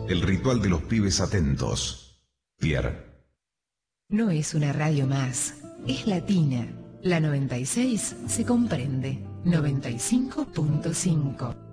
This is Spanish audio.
El ritual de los pibes atentos. Pierre. No es una radio más, es latina. La 96 se comprende. 95.5.